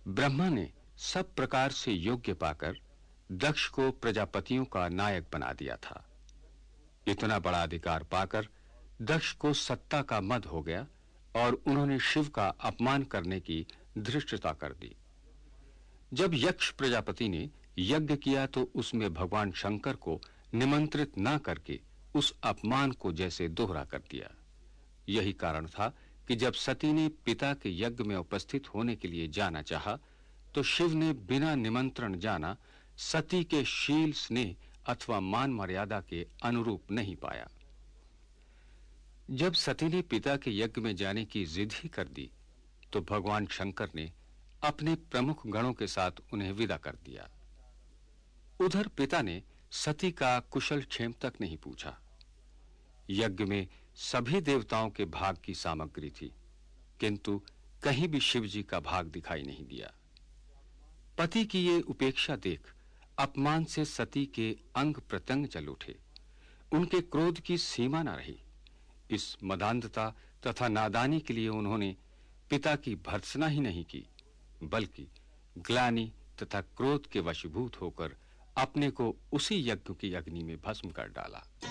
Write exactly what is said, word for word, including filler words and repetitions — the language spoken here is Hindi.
ब्रह्मा ने सब प्रकार से योग्य पाकर दक्ष को प्रजापतियों का नायक बना दिया था। इतना बड़ा अधिकार पाकर दक्ष को सत्ता का मद हो गया और उन्होंने शिव का अपमान करने की धृष्टता कर दी। जब यक्ष प्रजापति ने यज्ञ किया तो उसमें भगवान शंकर को निमंत्रित न करके उस अपमान को जैसे दोहरा कर दिया। यही कारण था कि जब सती ने पिता के यज्ञ में उपस्थित होने के लिए जाना चाहा तो शिव ने बिना निमंत्रण जाना सती के शील, स्नेह अथवा मान मर्यादा के अनुरूप नहीं पाया। जब सती ने पिता के यज्ञ में जाने की जिद ही कर दी तो भगवान शंकर ने अपने प्रमुख गणों के साथ उन्हें विदा कर दिया। उधर पिता ने सती का कुशल क्षेम तक नहीं पूछा। यज्ञ में सभी देवताओं के भाग की सामग्री थी, किंतु कहीं भी शिव जी का भाग दिखाई नहीं दिया। पति की ये उपेक्षा देख अपमान से सती के अंग प्रत्यंग चल उठे। उनके क्रोध की सीमा न रही। इस मदांधता तथा नादानी के लिए उन्होंने पिता की भर्त्सना ही नहीं की, बल्कि ग्लानि तथा क्रोध के वशीभूत होकर अपने को उसी यज्ञ की अग्नि में भस्म कर डाला।